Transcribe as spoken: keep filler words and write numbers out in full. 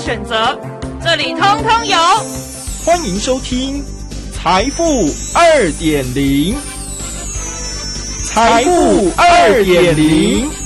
选择，这里通通有。 欢迎收听财富 二点零，财富 二点零。